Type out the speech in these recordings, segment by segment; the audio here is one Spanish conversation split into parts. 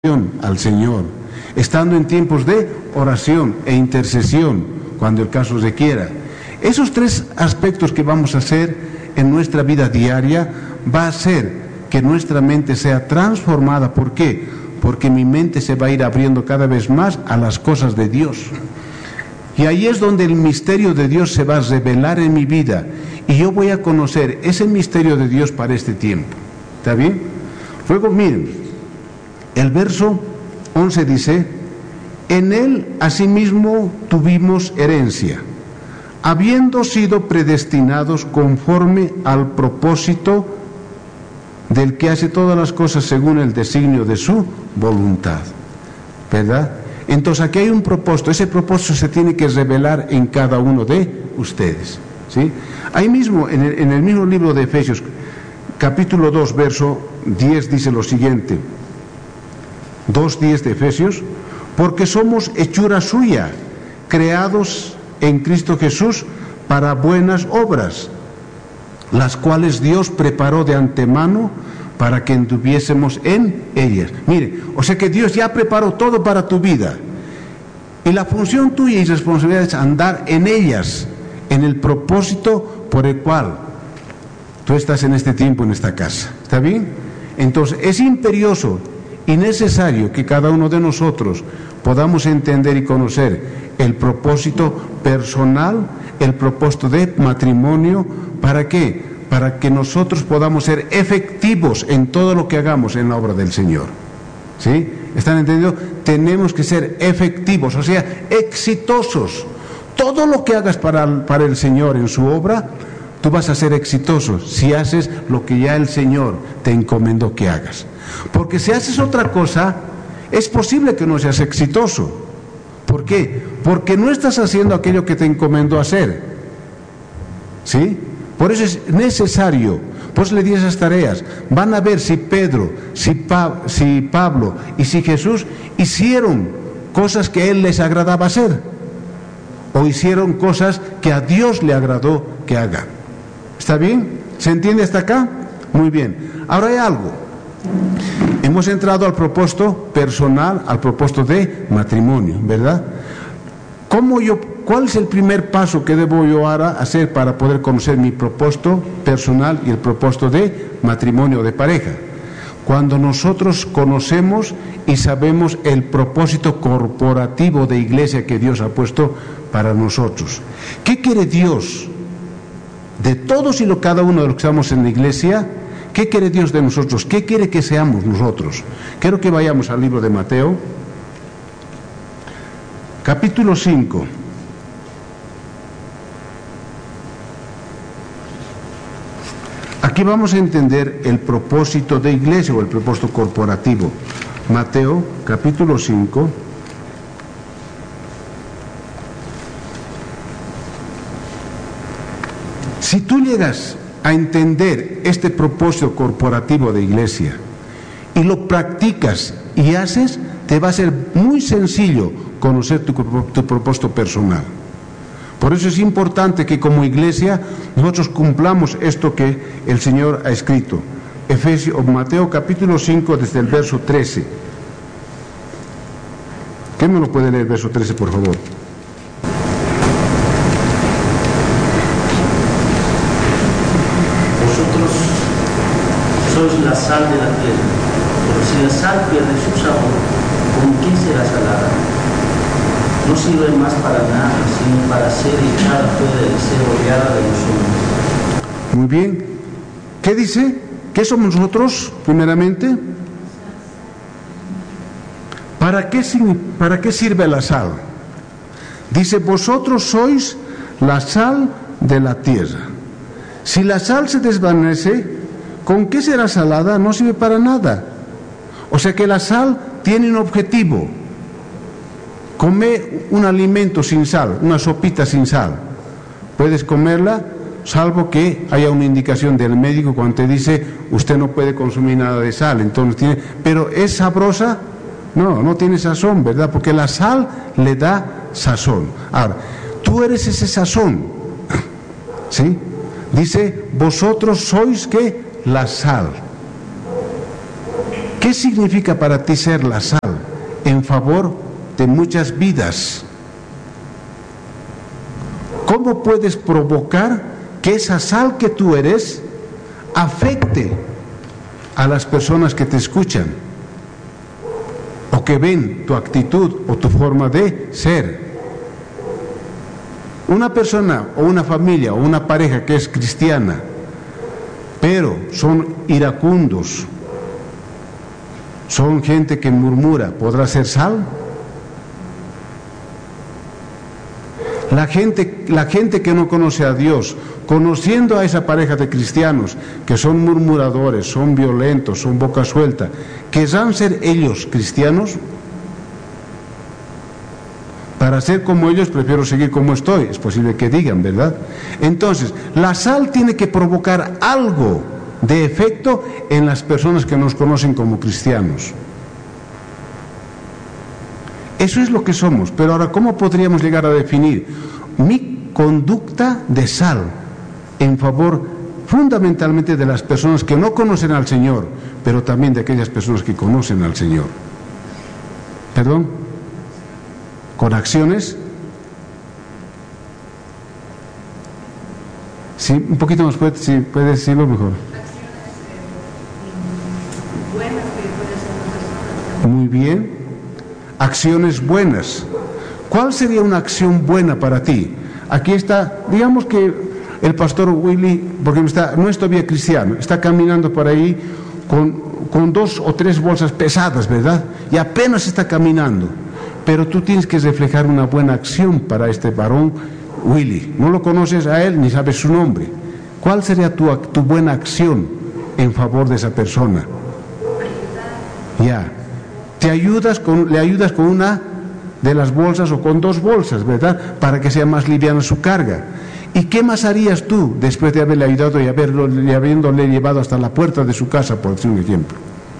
al Señor, estando en tiempos de oración e intercesión, cuando el caso requiera. Esos tres aspectos que vamos a hacer en nuestra vida diaria va a hacer que nuestra mente sea transformada. ¿Por qué? Porque mi mente se va a ir abriendo cada vez más a las cosas de Dios. Y ahí es donde el misterio de Dios se va a revelar en mi vida. Y yo voy a conocer ese misterio de Dios para este tiempo. ¿Está bien? Luego, miren, el verso 11 dice: en él asimismo tuvimos herencia, habiendo sido predestinados conforme al propósito del que hace todas las cosas según el designio de su voluntad. ¿Verdad? Entonces aquí hay un propósito. Ese propósito se tiene que revelar en cada uno de ustedes, ¿sí? Ahí mismo, en el mismo libro de Efesios, capítulo 2, verso 10, dice lo siguiente. 2:10 de Efesios: porque somos hechura suya, creados en Cristo Jesús para buenas obras, las cuales Dios preparó de antemano para que anduviésemos en ellas. Mire, o sea que Dios ya preparó todo para tu vida, y la función tuya y responsabilidad es andar en ellas, en el propósito por el cual tú estás en este tiempo, en esta casa. ¿Está bien? Entonces es imperioso y necesario que cada uno de nosotros podamos entender y conocer el propósito personal, el propósito de matrimonio. ¿Para qué? Para que nosotros podamos ser efectivos en todo lo que hagamos en la obra del Señor. ¿Sí? ¿Están entendiendo? Tenemos que ser efectivos, o sea, exitosos. Todo lo que hagas para el Señor en su obra, tú vas a ser exitoso si haces lo que ya el Señor te encomendó que hagas. Porque si haces otra cosa, es posible que no seas exitoso. ¿Por qué? Porque no estás haciendo aquello que te encomendó hacer. ¿Sí? Por eso es necesario. Pues le di esas tareas. Van a ver si Pedro, si Pablo y si Jesús hicieron cosas que a él les agradaba hacer, o hicieron cosas que a Dios le agradó que hagan. ¿Está bien? ¿Se entiende hasta acá? Muy bien. Ahora hay algo. Hemos entrado al propósito personal, al propósito de matrimonio, ¿verdad? ¿Cuál es el primer paso que debo yo ahora hacer para poder conocer mi propósito personal y el propósito de matrimonio, de pareja? Cuando nosotros conocemos y sabemos el propósito corporativo de iglesia que Dios ha puesto para nosotros. ¿Qué quiere Dios de todos y cada uno de los que estamos en la iglesia? ¿Qué quiere Dios de nosotros? ¿Qué quiere que seamos nosotros? Quiero que vayamos al libro de Mateo, capítulo 5. Aquí vamos a entender el propósito de iglesia o el propósito corporativo. Mateo, capítulo 5. Si tú llegas a entender este propósito corporativo de iglesia y lo practicas y haces, te va a ser muy sencillo conocer tu propósito personal. Por eso es importante que como iglesia nosotros cumplamos esto que el Señor ha escrito. Mateo capítulo 5 desde el verso 13. ¿Quién me lo puede leer el verso 13, por favor? Sois la sal de la tierra, pero si la sal pierde su sabor, ¿con qué será salada? No sirve más para nada, sino para ser echada fuera y ser odiada de los hombres. Muy bien. ¿Qué dice? ¿Qué somos nosotros, primeramente? ¿Para qué sirve la sal? Dice: vosotros sois la sal de la tierra. Si la sal se desvanece, ¿con qué será salada? No sirve para nada. O sea que la sal tiene un objetivo. Come un alimento sin sal, una sopita sin sal. Puedes comerla, salvo que haya una indicación del médico cuando te dice: usted no puede consumir nada de sal. Entonces pero ¿es sabrosa? No tiene sazón, ¿verdad? Porque la sal le da sazón. Ahora, tú eres ese sazón. ¿Sí? Dice: vosotros sois ¿qué? La sal. ¿Qué significa para ti ser la sal en favor de muchas vidas? ¿Cómo puedes provocar que esa sal que tú eres afecte a las personas que te escuchan o que ven tu actitud o tu forma de ser? Una persona o una familia o una pareja que es cristiana, pero son iracundos, son gente que murmura, ¿podrá ser sal? La gente que no conoce a Dios, conociendo a esa pareja de cristianos que son murmuradores, son violentos, son boca suelta, ¿querrán ser ellos cristianos? Para ser como ellos prefiero seguir como estoy, es posible que digan, ¿verdad? Entonces, la sal tiene que provocar algo de efecto en las personas que nos conocen como cristianos. Eso es lo que somos. Pero ahora, ¿cómo podríamos llegar a definir mi conducta de sal en favor fundamentalmente de las personas que no conocen al Señor, pero también de aquellas personas que conocen al Señor? ¿Perdón? ¿Con acciones? Sí, un poquito más fuerte, si puedes decirlo mejor. Buenas que puede hacer una persona. Muy bien. Acciones buenas. ¿Cuál sería una acción buena para ti? Aquí está, digamos que el pastor Willy, porque no es todavía cristiano, está caminando por ahí con 2 o 3 bolsas pesadas, ¿verdad? Y apenas está caminando. Pero tú tienes que reflejar una buena acción para este varón Willy. No lo conoces a él ni sabes su nombre. ¿Cuál sería tu buena acción en favor de esa persona? Ya. Le ayudas con una de las bolsas o con 2 bolsas, ¿verdad? Para que sea más liviana su carga. ¿Y qué más harías tú después de haberle ayudado y habiéndole llevado hasta la puerta de su casa, por decir un ejemplo?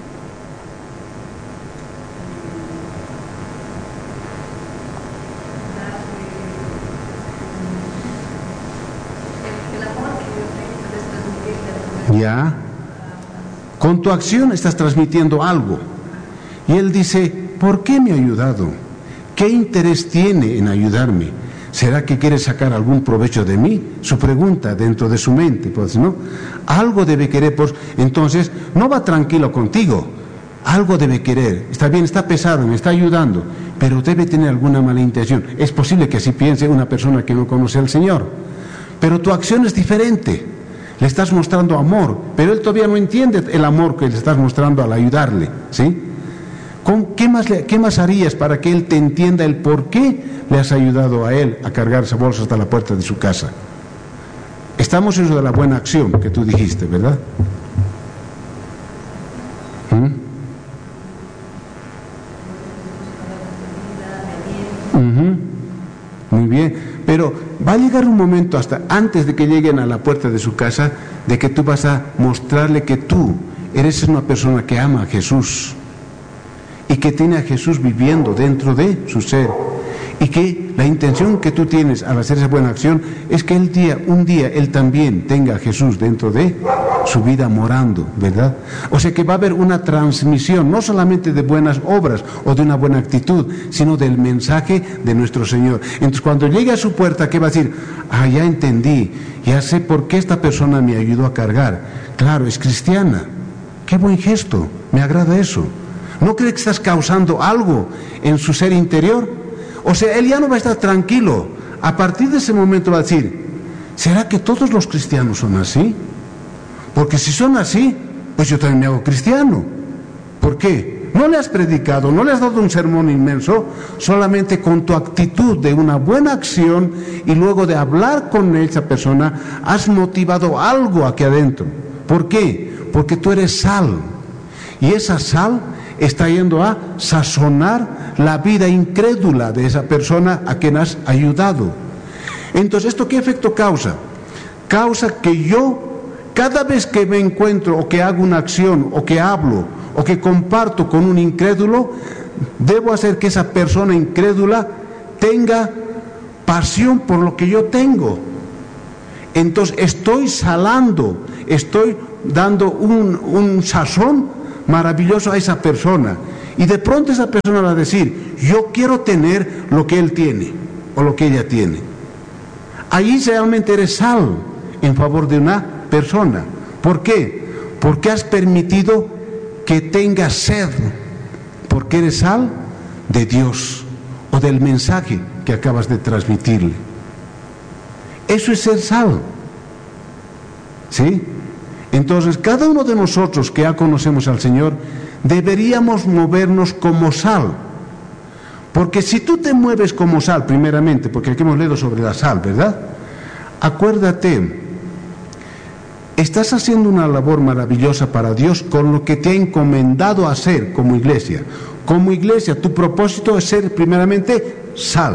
Ya. Con tu acción estás transmitiendo algo. Y él dice, ¿por qué me ha ayudado? ¿Qué interés tiene en ayudarme? ¿Será que quiere sacar algún provecho de mí? Su pregunta dentro de su mente, pues, ¿no? Algo debe querer, pues, entonces no va tranquilo contigo. Algo debe querer. Está bien, está pesado, me está ayudando, pero debe tener alguna mala intención. Es posible que así piense una persona que no conoce al Señor. Pero tu acción es diferente. Le estás mostrando amor, pero él todavía no entiende el amor que le estás mostrando al ayudarle, ¿sí? ¿Qué más harías para que él te entienda el por qué le has ayudado a él a cargar esa bolsa hasta la puerta de su casa? Estamos en eso de la buena acción que tú dijiste, ¿verdad? Muy bien, pero va a llegar un momento, hasta antes de que lleguen a la puerta de su casa, de que tú vas a mostrarle que tú eres una persona que ama a Jesús y que tiene a Jesús viviendo dentro de su ser, y que la intención que tú tienes al hacer esa buena acción es que un día él también tenga a Jesús dentro de su vida morando, ¿verdad? O sea que va a haber una transmisión, no solamente de buenas obras o de una buena actitud, sino del mensaje de nuestro Señor. Entonces cuando llegue a su puerta, ¿qué va a decir? Ah, ya entendí, ya sé por qué esta persona me ayudó a cargar. Claro, es cristiana. Qué buen gesto, me agrada eso. ¿No cree que estás causando algo en su ser interior? O sea, él ya no va a estar tranquilo. A partir de ese momento va a decir, ¿será que todos los cristianos son así? Porque si son así, pues yo también me hago cristiano. ¿Por qué? No le has predicado, no le has dado un sermón inmenso, solamente con tu actitud de una buena acción y luego de hablar con esa persona, has motivado algo aquí adentro. ¿Por qué? Porque tú eres sal. Y esa sal está yendo a sazonar la vida incrédula de esa persona a quien has ayudado. Entonces, ¿esto qué efecto causa? Causa que yo, cada vez que me encuentro o que hago una acción o que hablo o que comparto con un incrédulo, debo hacer que esa persona incrédula tenga pasión por lo que yo tengo. Entonces estoy salando, estoy dando un sazón maravilloso a esa persona. Y de pronto esa persona va a decir, yo quiero tener lo que él tiene o lo que ella tiene. Allí realmente eres sal en favor de una persona. ¿Por qué? Porque has permitido que tenga sed, porque eres sal de Dios o del mensaje que acabas de transmitirle. Eso es ser sal. ¿Sí? Entonces, cada uno de nosotros que ya conocemos al Señor, deberíamos movernos como sal. Porque si tú te mueves como sal, primeramente, porque aquí hemos leído sobre la sal, ¿verdad? Acuérdate, estás haciendo una labor maravillosa para Dios con lo que te ha encomendado hacer como iglesia. Como iglesia, tu propósito es ser primeramente sal.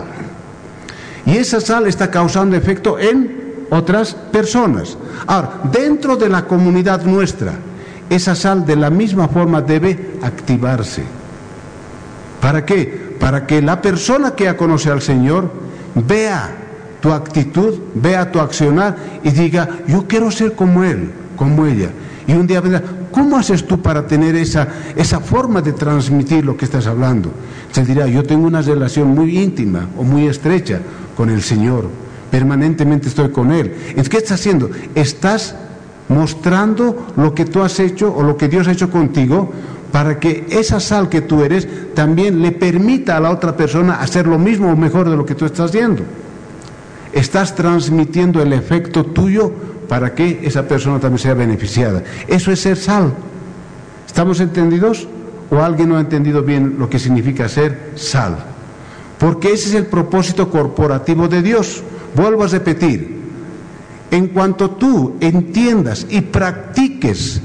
Y esa sal está causando efecto en otras personas. Ahora, dentro de la comunidad nuestra, esa sal de la misma forma debe activarse. ¿Para qué? Para que la persona que ya conoce al Señor vea tu actitud, vea tu accionar y diga, yo quiero ser como él, como ella. Y un día vendrá, ¿cómo haces tú para tener esa forma de transmitir lo que estás hablando? Se dirá, yo tengo una relación muy íntima o muy estrecha con el Señor, permanentemente estoy con Él. Entonces, ¿qué estás haciendo? Estás mostrando lo que tú has hecho o lo que Dios ha hecho contigo para que esa sal que tú eres también le permita a la otra persona hacer lo mismo o mejor de lo que tú estás haciendo. Estás transmitiendo el efecto tuyo para que esa persona también sea beneficiada. Eso es ser sal. ¿Estamos entendidos? ¿O alguien no ha entendido bien lo que significa ser sal? Porque ese es el propósito corporativo de Dios. Vuelvo a repetir, en cuanto tú entiendas y practiques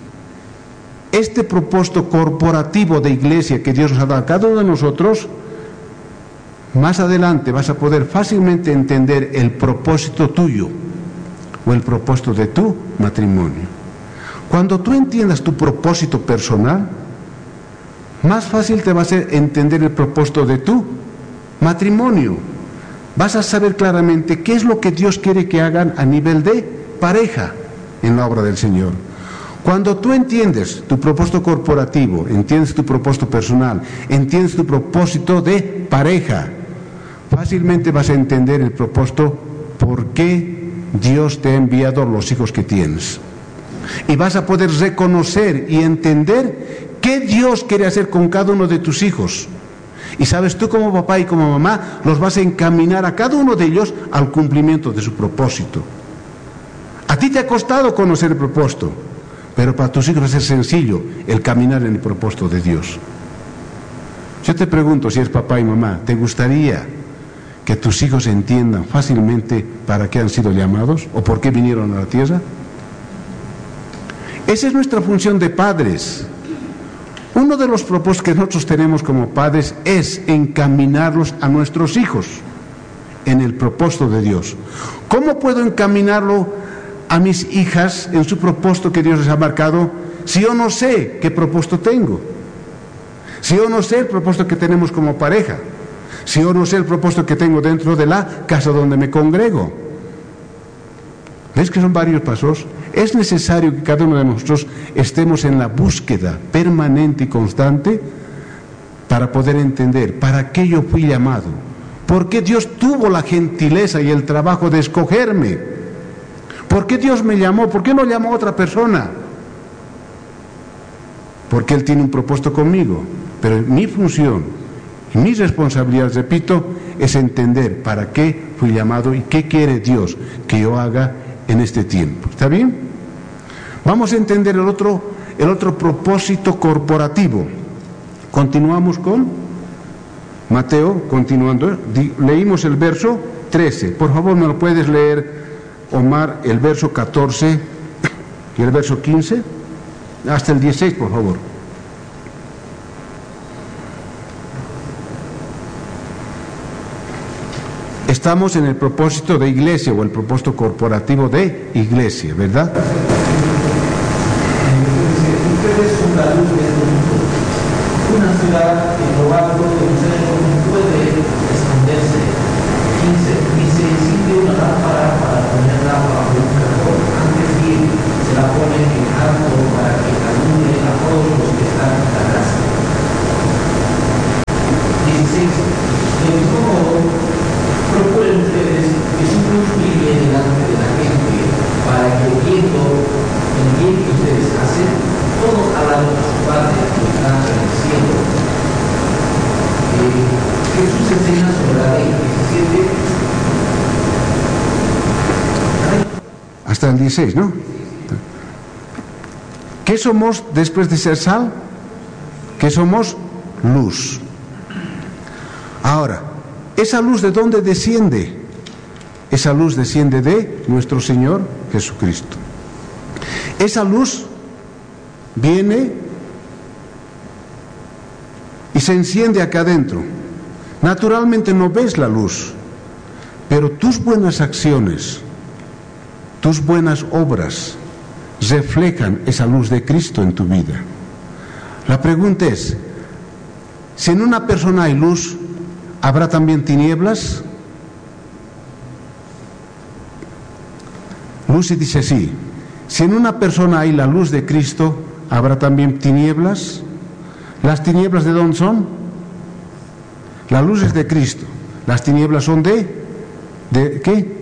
este propósito corporativo de iglesia que Dios nos ha dado a cada uno de nosotros, más adelante vas a poder fácilmente entender el propósito tuyo o el propósito de tu matrimonio. Cuando tú entiendas tu propósito personal, más fácil te va a ser entender el propósito de tu matrimonio. Vas a saber claramente qué es lo que Dios quiere que hagan a nivel de pareja en la obra del Señor. Cuando tú entiendes tu propósito corporativo, entiendes tu propósito personal, entiendes tu propósito de pareja, fácilmente vas a entender el propósito por qué Dios te ha enviado los hijos que tienes. Y vas a poder reconocer y entender qué Dios quiere hacer con cada uno de tus hijos. Y sabes, tú como papá y como mamá los vas a encaminar a cada uno de ellos al cumplimiento de su propósito. A ti te ha costado conocer el propósito, pero para tus hijos va a ser sencillo el caminar en el propósito de Dios. Yo te pregunto, si eres papá y mamá, ¿te gustaría que tus hijos entiendan fácilmente para qué han sido llamados o por qué vinieron a la tierra? Esa es nuestra función de padres. Uno de los propósitos que nosotros tenemos como padres es encaminarlos a nuestros hijos en el propósito de Dios. ¿Cómo puedo encaminarlo a mis hijas en su propósito que Dios les ha marcado si yo no sé qué propósito tengo? Si yo no sé el propósito que tenemos como pareja, si yo no sé el propósito que tengo dentro de la casa donde me congrego. ¿Ves que son varios pasos? Es necesario que cada uno de nosotros estemos en la búsqueda permanente y constante para poder entender para qué yo fui llamado, por qué Dios tuvo la gentileza y el trabajo de escogerme, por qué Dios me llamó, por qué no llamó a otra persona, porque Él tiene un propósito conmigo, pero mi función y mi responsabilidad, repito, es entender para qué fui llamado y qué quiere Dios que yo haga en este tiempo. ¿Está bien? Vamos a entender el otro propósito corporativo. Continuamos con Mateo, continuando. Leímos el verso 13. Por favor, ¿me lo puedes leer, Omar, el verso 14 y el verso 15? Hasta el 16, por favor. Estamos en el propósito de iglesia o el propósito corporativo de iglesia, ¿verdad? Ustedes son la luz de este mundo. Una ciudad en lo alto de un cerro no puede esconderse. 15. Ni se enciende una lámpara para ponerla bajo un cajón. Antes bien, se la pone en alto para que alumbre a todos los que el 16, ¿no? ¿Qué somos después de ser sal? ¿Qué somos? Luz. Ahora, ¿esa luz de dónde desciende? Esa luz desciende de nuestro Señor Jesucristo. Esa luz viene y se enciende acá adentro. Naturalmente no ves la luz, pero tus buenas acciones, tus buenas obras reflejan esa luz de Cristo en tu vida. La pregunta es, si en una persona hay luz, ¿habrá también tinieblas? Lucy dice sí. Si en una persona hay la luz de Cristo, ¿habrá también tinieblas? ¿Las tinieblas de dónde son? La luz es de Cristo. ¿Las tinieblas son de qué?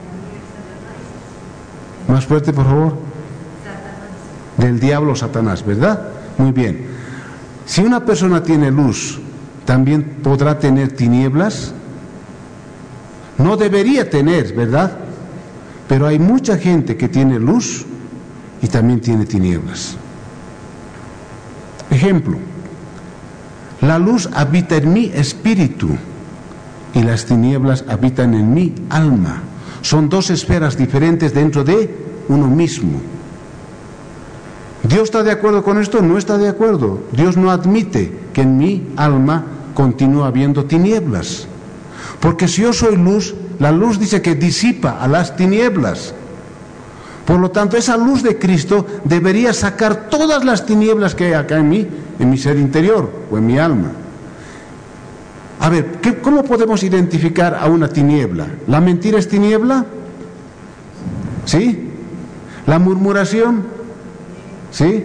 Más fuerte, por favor. Del diablo, Satanás, ¿verdad? Muy bien. Si una persona tiene luz, ¿también podrá tener tinieblas? No debería tener, ¿verdad? Pero hay mucha gente que tiene luz y también tiene tinieblas. Ejemplo, la luz habita en mi espíritu y las tinieblas habitan en mi alma. Son dos esferas diferentes dentro de uno mismo. ¿Dios está de acuerdo con esto? No está de acuerdo. Dios no admite que en mi alma continúe habiendo tinieblas. Porque si yo soy luz, la luz dice que disipa a las tinieblas. Por lo tanto, esa luz de Cristo debería sacar todas las tinieblas que hay acá en mi ser interior o en mi alma. A ver, ¿cómo podemos identificar a una tiniebla? ¿La mentira es tiniebla? ¿Sí? ¿La murmuración? ¿Sí?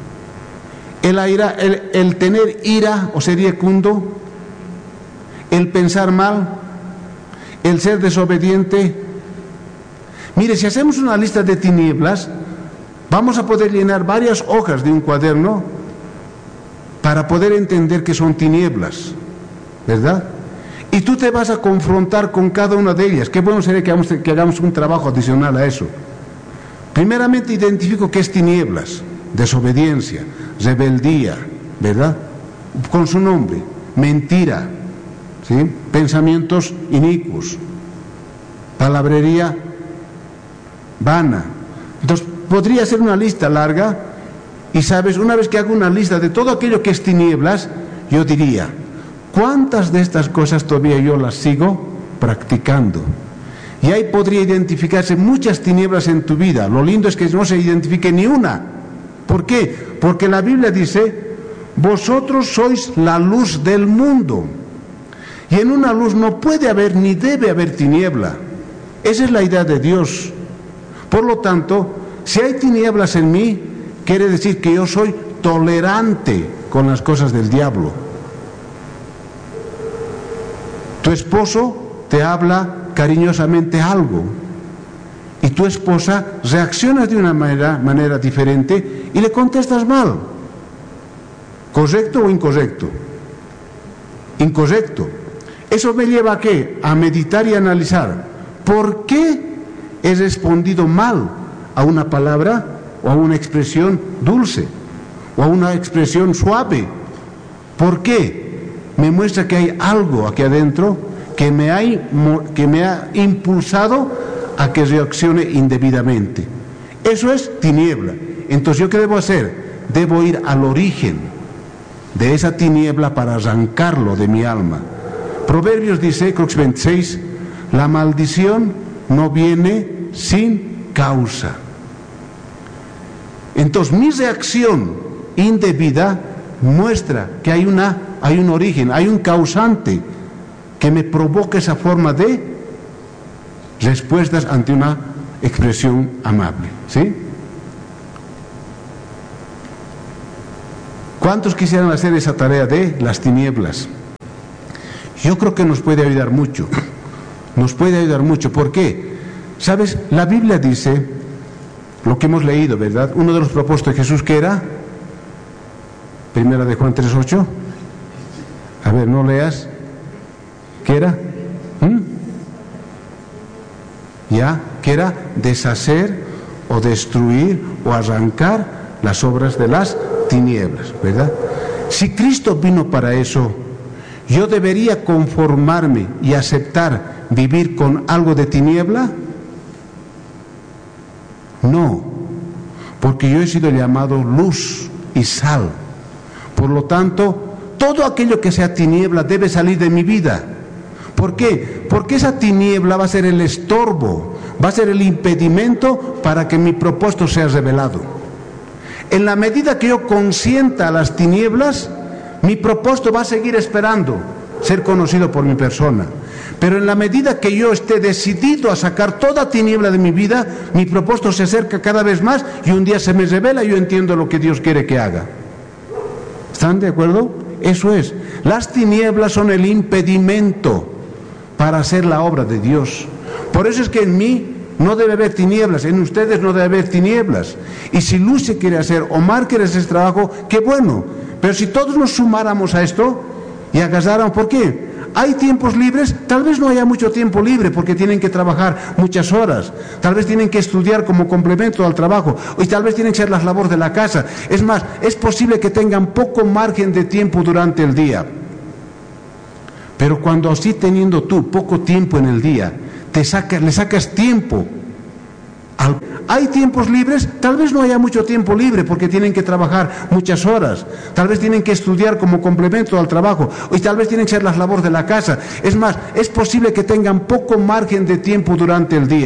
¿El tener ira o ser iracundo? ¿El pensar mal? ¿El ser desobediente? Mire, si hacemos una lista de tinieblas, vamos a poder llenar varias hojas de un cuaderno para poder entender que son tinieblas, ¿verdad? Y tú te vas a confrontar con cada una de ellas. Qué bueno sería que hagamos un trabajo adicional a eso. Primeramente identifico qué es tinieblas: desobediencia, rebeldía, ¿verdad? Con su nombre, mentira, ¿sí? Pensamientos inicuos, palabrería vana. Entonces podría ser una lista larga y, sabes, una vez que hago una lista de todo aquello que es tinieblas, yo diría, ¿cuántas de estas cosas todavía yo las sigo practicando? Y ahí podría identificarse muchas tinieblas en tu vida. Lo lindo es que no se identifique ni una. ¿Por qué? Porque la Biblia dice, vosotros sois la luz del mundo. Y en una luz no puede haber ni debe haber tiniebla. Esa es la idea de Dios. Por lo tanto, si hay tinieblas en mí, quiere decir que yo soy tolerante con las cosas del diablo. Tu esposo te habla cariñosamente algo y tu esposa reacciona de una manera diferente y le contestas mal. ¿Correcto o incorrecto? Incorrecto. Eso me lleva a ¿qué? A meditar y analizar. ¿Por qué he respondido mal a una palabra o a una expresión dulce o a una expresión suave? ¿Por qué? Me muestra que hay algo aquí adentro que me ha impulsado a que reaccione indebidamente. Eso es tiniebla. Entonces, ¿yo qué debo hacer? Debo ir al origen de esa tiniebla para arrancarlo de mi alma. Proverbios dice, creo que es 26, la maldición no viene sin causa. Entonces, mi reacción indebida muestra que hay un origen, hay un causante que me provoca esa forma de respuestas ante una expresión amable, ¿sí? ¿Cuántos quisieran hacer esa tarea de las tinieblas? Yo creo que nos puede ayudar mucho. Nos puede ayudar mucho. ¿Por qué? ¿Sabes? La Biblia dice, lo que hemos leído, ¿verdad? Uno de los propósitos de Jesús, ¿qué era? Primera de Juan 3:8. A ver, no leas. ¿Qué era? ¿Ya? ¿Qué era? Deshacer o destruir o arrancar las obras de las tinieblas, ¿verdad? Si Cristo vino para eso, ¿yo debería conformarme y aceptar vivir con algo de tiniebla? No, porque yo he sido llamado luz y sal. Por lo tanto, todo aquello que sea tiniebla debe salir de mi vida. ¿Por qué? Porque esa tiniebla va a ser el estorbo, va a ser el impedimento para que mi propósito sea revelado. En la medida que yo consienta las tinieblas, mi propósito va a seguir esperando ser conocido por mi persona. Pero en la medida que yo esté decidido a sacar toda tiniebla de mi vida, mi propósito se acerca cada vez más y un día se me revela y yo entiendo lo que Dios quiere que haga. ¿Están de acuerdo? Eso es. Las tinieblas son el impedimento para hacer la obra de Dios. Por eso es que en mí no debe haber tinieblas, en ustedes no debe haber tinieblas. Y si Luce quiere hacer, Omar quiere hacer ese trabajo, qué bueno. Pero si todos nos sumáramos a esto y agarráramos, ¿por qué? Hay tiempos libres, tal vez no haya mucho tiempo libre porque tienen que trabajar muchas horas, tal vez tienen que estudiar como complemento al trabajo, y tal vez tienen que hacer las labores de la casa. Es más, es posible que tengan poco margen de tiempo durante el día. Pero cuando así teniendo tú poco tiempo en el día, le sacas tiempo. Hay tiempos libres, tal vez no haya mucho tiempo libre porque tienen que trabajar muchas horas, tal vez tienen que estudiar como complemento al trabajo, y tal vez tienen que hacer las labores de la casa. Es más, es posible que tengan poco margen de tiempo durante el día.